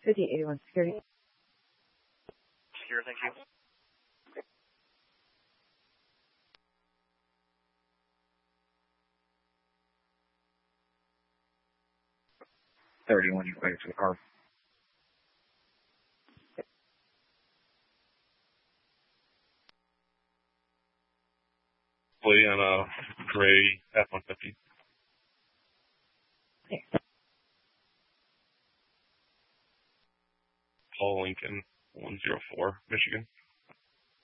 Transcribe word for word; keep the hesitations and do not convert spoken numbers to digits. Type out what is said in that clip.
fifty eighty-one security. Secure, thank you. thirty-one, you clear to the car. Play on a gray F one fifty. Okay. Paul Lincoln, one oh four, Michigan.